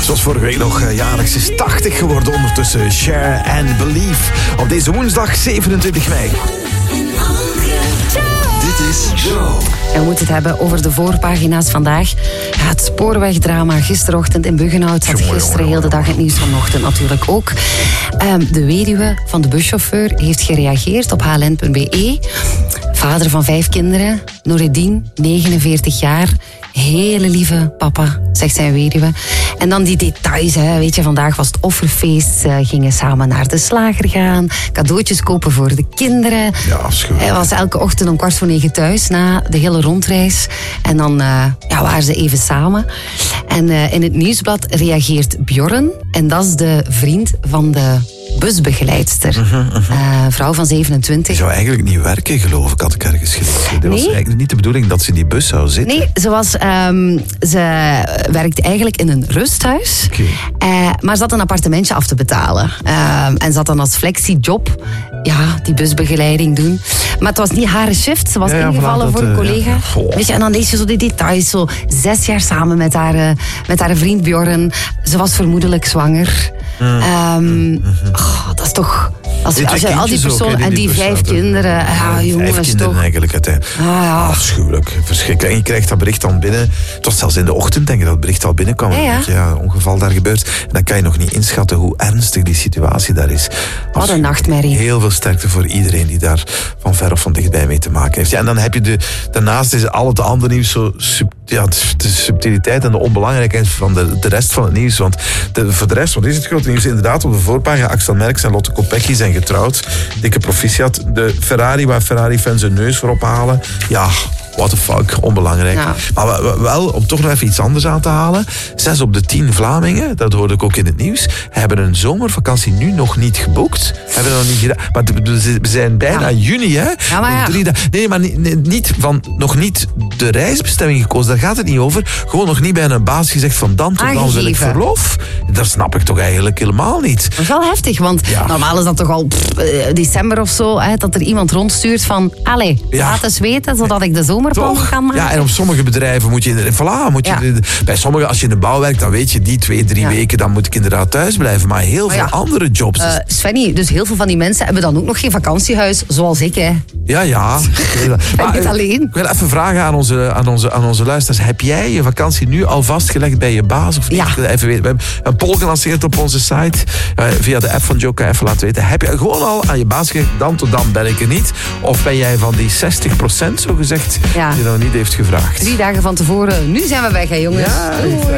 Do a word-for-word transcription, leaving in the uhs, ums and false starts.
Zoals vorige week nog uh, jaarlijks is tachtig geworden ondertussen. Share and Believe. Op deze woensdag zevenentwintig mei. Dit is Joe. En we moeten het hebben over de voorpagina's vandaag. Ja, het spoorwegdrama gisterochtend in Buggenhout zat gisteren heel de dag in het nieuws, vanochtend natuurlijk ook. Um, de weduwe van de buschauffeur heeft gereageerd op h l n punt b e. Vader van vijf kinderen, Noureddin, negenenveertig jaar. Hele lieve papa, zegt zijn weduwe. En dan die details, hè. Weet je, vandaag was het offerfeest. Ze gingen samen naar de slager gaan. Cadeautjes kopen voor de kinderen. Ja, afschuwelijk. Hij was elke ochtend om kwart voor negen thuis na de hele rondreis. En dan uh, ja, waren ze even samen. En uh, in het nieuwsblad reageert Bjorn. En dat is de vriend van de busbegeleidster. Uh-huh, uh-huh. Uh, vrouw van zevenentwintig. Die zou eigenlijk niet werken, geloof ik, had ik ergens gelezen. Het nee? was eigenlijk niet de bedoeling dat ze in die bus zou zitten. Nee, ze, was, um, ze werkte eigenlijk in een rusthuis. Okay. Uh, maar ze had een appartementje af te betalen. Uh, en ze had dan als flexiejob ja, die busbegeleiding doen. Maar het was niet haar shift. Ze was ja, ja, ingevallen dat, voor een collega. Ja, ja. Weet je, en dan lees je zo die details. Zo zes jaar samen met haar, uh, met haar vriend Bjorn. Ze was vermoedelijk zwanger. Mm. Um, mm-hmm. oh, dat is toch... Als, je, als je al die personen en die, die vijf kinderen... Ja, ja, jongens, vijf kinderen toch. eigenlijk. Het, ah, ja. Afschuwelijk, verschrikkelijk. En je krijgt dat bericht dan binnen. Het was zelfs in de ochtend, denk ik, dat het bericht al binnenkwam. Ja, ja. Je, ja, ongeval daar gebeurt. En dan kan je nog niet inschatten hoe ernstig die situatie daar is. Wat een nachtmerrie. Heel veel sterkte voor iedereen die daar van ver of van dichtbij mee te maken heeft. Ja, en dan heb je de... Daarnaast is al het andere nieuws zo... Sub, ja, de subtiliteit en de onbelangrijkheid van de, de rest van het nieuws. Want de, voor de rest, wat is het grote nieuws? Inderdaad, op de voorpagina, Axel Merckx en Lotte Kopecky zijn getrouwd. Dikke proficiat. De Ferrari, waar Ferrari-fans hun neus voor ophalen. Ja, what the fuck, onbelangrijk. Ja. Maar wel, om toch nog even iets anders aan te halen. Zes op de tien Vlamingen, dat hoorde ik ook in het nieuws, hebben een zomervakantie nu nog niet geboekt. Hebben nog niet gedaan. Maar we zijn bijna ja. juni, hè? Ja, maar ja. Drie dagen. Nee, maar niet van, nog niet de reisbestemming gekozen. Daar gaat het niet over. Gewoon nog niet bij een baas gezegd van dan tot dan wil ik verlof. Dat snap ik toch eigenlijk helemaal niet. Dat is wel heftig, want ja. normaal is dat toch al pff, december of zo, hè, dat er iemand rondstuurt van, allee, ja. laat eens weten, zodat ik de zomerplan kan maken. Ja, en op sommige bedrijven moet je... Voilà, moet je ja. bij sommigen, als je in de bouw werkt, dan weet je, die twee, drie ja. weken, dan moet ik inderdaad thuis blijven. Maar heel maar veel ja. andere jobs. Uh, Svenny, dus heel veel van die mensen hebben dan ook nog geen vakantiehuis, zoals ik, hè. Ja, ja. Maar, niet alleen. Ik wil even vragen aan onze, aan, onze, aan onze luisteraars. Heb jij je vakantie nu al vastgelegd bij je baas? Of niet? Ja. Ik wil even weten. We hebben een poll gelanceerd op onze site. Uh, via de app van Joe, kan je even laten weten. Heb je gewoon al aan je baas gezegd, dan tot dan ben ik er niet? Of ben jij van die zestig procent, zo gezegd, ja. die nog niet heeft gevraagd? Drie dagen van tevoren. Nu zijn we weg, hè, jongens. Ja,